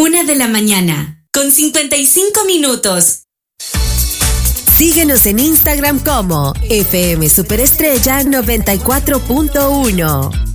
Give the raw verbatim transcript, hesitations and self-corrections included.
Una de la mañana, con cincuenta y cinco minutos. Síguenos en Instagram como F M Superestrella noventa y cuatro punto uno.